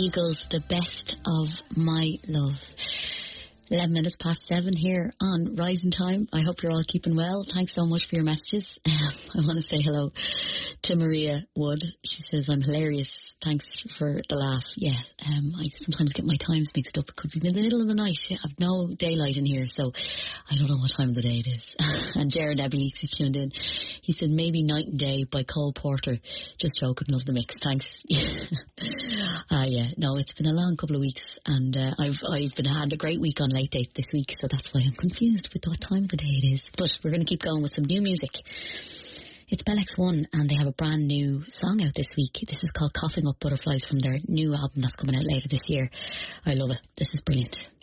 Eagles, The Best of My Love. 11 minutes past 7 here on Rising Time. I hope you're all keeping well. Thanks so much for your messages. I want to say hello to Maria Wood. She says, I'm hilarious. Thanks for the laugh. Yeah, I sometimes get my times mixed up. It could be in the middle of the night. I've no daylight in here, so I don't know what time of the day it is. And Jared Abbey is tuned in. He said, maybe Night and Day by Cole Porter. Just joking, love the mix. Thanks. Yeah, no, it's been a long couple of weeks, and I've had a great week on Late Date this week, so that's why I'm confused with what time of the day it is. But we're going to keep going with some new music. It's Bell X1, and they have a brand new song out this week. This is called Coughing Up Butterflies from their new album that's coming out later this year. I love it. This is brilliant.